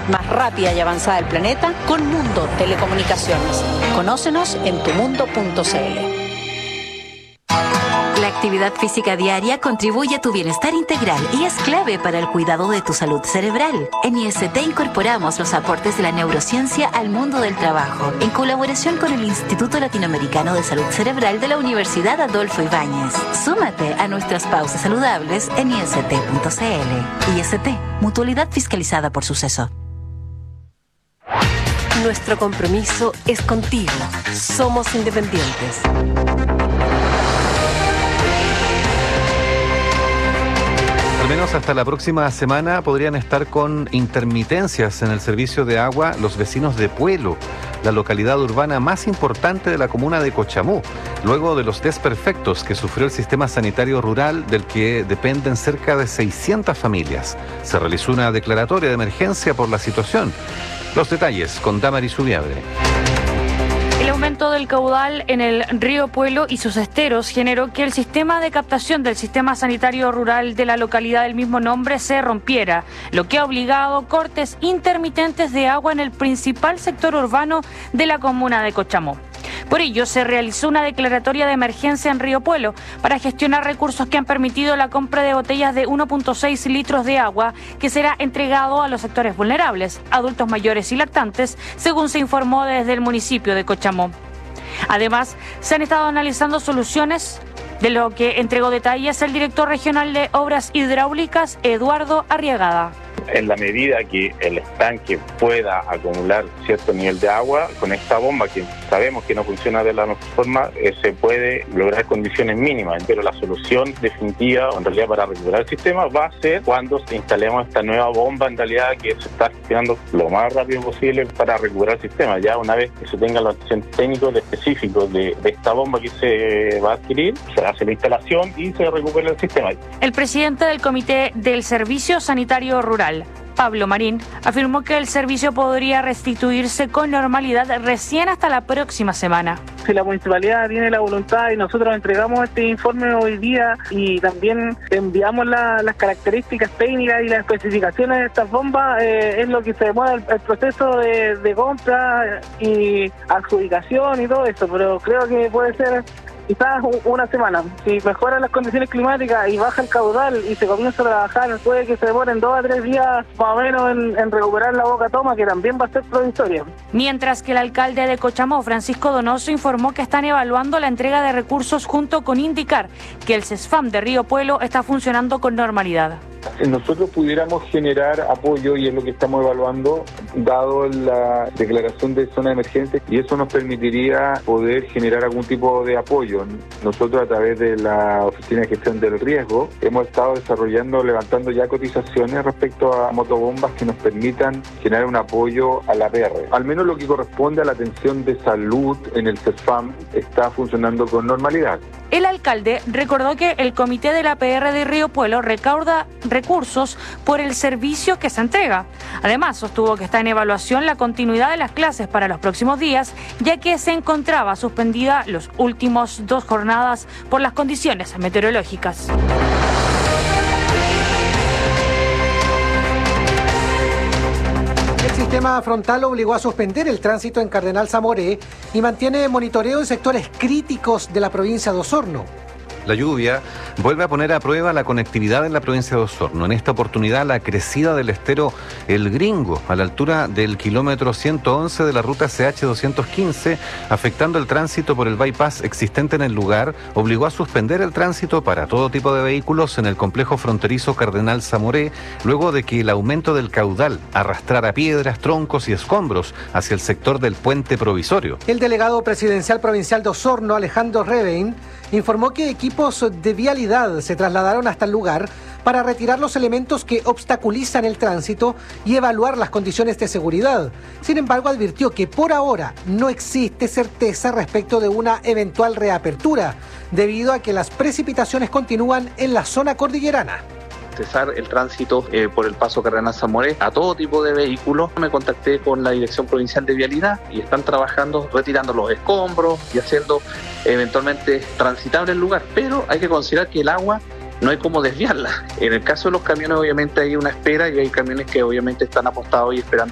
más rápida y avanzada del planeta con Mundo Telecomunicaciones. Conócenos en tumundo.cl. La actividad física diaria contribuye a tu bienestar integral y es clave para el cuidado de tu salud cerebral. En IST incorporamos los aportes de la neurociencia al mundo del trabajo, en colaboración con el Instituto Latinoamericano de Salud Cerebral de la Universidad Adolfo Ibáñez. Súmate a nuestras pausas saludables en ist.cl. IST, mutualidad fiscalizada por Suceso. Nuestro compromiso es contigo. Somos independientes. Al menos hasta la próxima semana podrían estar con intermitencias en el servicio de agua los vecinos de Puelo, la localidad urbana más importante de la comuna de Cochamó, luego de los desperfectos que sufrió el sistema sanitario rural del que dependen cerca de 600 familias. Se realizó una declaratoria de emergencia por la situación. Los detalles con Damaris Subiabre. El aumento del caudal en el río Puelo y sus esteros generó que el sistema de captación del sistema sanitario rural de la localidad del mismo nombre se rompiera, lo que ha obligado cortes intermitentes de agua en el principal sector urbano de la comuna de Cochamó. Por ello, se realizó una declaratoria de emergencia en Río Puelo para gestionar recursos que han permitido la compra de botellas de 1.6 litros de agua que será entregado a los sectores vulnerables, adultos mayores y lactantes, según se informó desde el municipio de Cochamó. Además, se han estado analizando soluciones, de lo que entregó detalles el director regional de Obras Hidráulicas, Eduardo Arriagada. En la medida que el estanque pueda acumular cierto nivel de agua, con esta bomba que sabemos que no funciona de la mejor forma, se puede lograr condiciones mínimas, pero la solución definitiva, en realidad para recuperar el sistema, va a ser cuando instalemos esta nueva bomba, en realidad que se está gestionando lo más rápido posible para recuperar el sistema. Ya una vez que se tengan los técnicos específicos de esta bomba que se va a adquirir, se hace la instalación y se recupera el sistema. El presidente del Comité del Servicio Sanitario Rural, Pablo Marín, afirmó que el servicio podría restituirse con normalidad recién hasta la próxima semana. Si la municipalidad tiene la voluntad y nosotros entregamos este informe hoy día y también enviamos las características técnicas y las especificaciones de estas bombas, es lo que se demora el proceso de compra y adjudicación y todo eso, pero creo que puede ser quizás una semana. Si mejoran las condiciones climáticas y baja el caudal y se comienza a trabajar, puede que se demoren 2 a 3 días más o menos en recuperar la boca toma, que también va a ser provisoria. Mientras que el alcalde de Cochamó, Francisco Donoso, informó que están evaluando la entrega de recursos junto con indicar que el CESFAM de Río Puelo está funcionando con normalidad. Nosotros pudiéramos generar apoyo, y es lo que estamos evaluando, dado la declaración de zona de emergencia, y eso nos permitiría poder generar algún tipo de apoyo. Nosotros, a través de la Oficina de Gestión del Riesgo, hemos estado levantando ya cotizaciones respecto a motobombas que nos permitan generar un apoyo a la PR. Al menos lo que corresponde a la atención de salud en el CESFAM está funcionando con normalidad. El alcalde recordó que el comité de la PR de Río Puelo recauda recursos por el servicio que se entrega. Además, sostuvo que está en evaluación la continuidad de las clases para los próximos días, ya que se encontraba suspendida los últimos 2 jornadas por las condiciones meteorológicas. El sistema frontal obligó a suspender el tránsito en Cardenal Zamoré y mantiene monitoreo en sectores críticos de la provincia de Osorno. La lluvia vuelve a poner a prueba la conectividad en la provincia de Osorno. En esta oportunidad, la crecida del estero El Gringo, a la altura del kilómetro 111 de la ruta CH215, afectando el tránsito por el bypass existente en el lugar, obligó a suspender el tránsito para todo tipo de vehículos en el complejo fronterizo Cardenal Zamoré, luego de que el aumento del caudal arrastrara piedras, troncos y escombros hacia el sector del puente provisorio. El delegado presidencial provincial de Osorno, Alejandro Rebein, informó que equipos de vialidad se trasladaron hasta el lugar para retirar los elementos que obstaculizan el tránsito y evaluar las condiciones de seguridad. Sin embargo, advirtió que por ahora no existe certeza respecto de una eventual reapertura, debido a que las precipitaciones continúan en la zona cordillerana. Cesar el tránsito por el paso Cardenal Zamoré a todo tipo de vehículos. Me contacté con la Dirección Provincial de Vialidad y están trabajando, retirando los escombros y haciendo eventualmente transitable el lugar, pero hay que considerar que el agua no hay cómo desviarla. En el caso de los camiones, obviamente hay una espera y hay camiones que obviamente están apostados y esperando